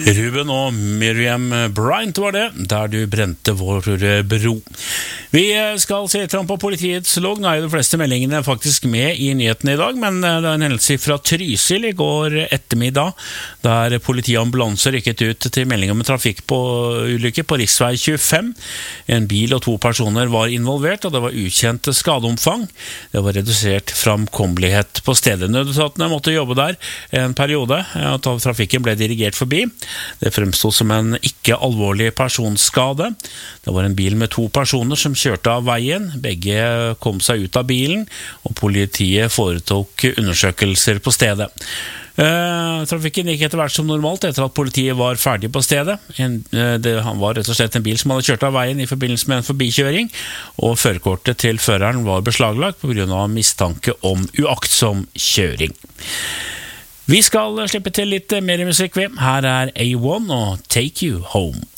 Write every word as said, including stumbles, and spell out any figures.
Ruben og Miriam Bryant var det, der du brente vår bro. Vi skal se litt på politiets logg. Nå er jo de fleste meldingene faktisk med i nyhetene i dag, men det er en hendelse fra Trysil i går ettermiddag, der politiet og ambulanser rykket ut til melding om en trafikkulykke på riksvei tjuefem. En bil og to personer var involvert, og det var ukjent skadeomfang. Det var redusert framkommelighet på stedet. Nødetatene måtte jobbe der en periode, og trafikken ble dirigert forbi. Det fremstod som en ikke alvorlig personskade. Det var en bil med to personer som kjørte av veien. Begge kom seg ut av bilen, og politiet foretok undersøkelser på stedet. Uh, trafikken gikk etter hvert som normalt etter at politiet var ferdig på stedet. En, uh, det han var rett og slett en bil som hadde kjørt av veien i forbindelse med en forbikjøring, og førerkortet til føreren var beslaglagt på grunn av mistanke om uaktsom kjøring. Vi skal slippe til litt mer musikk. Her er A one og Take You Home.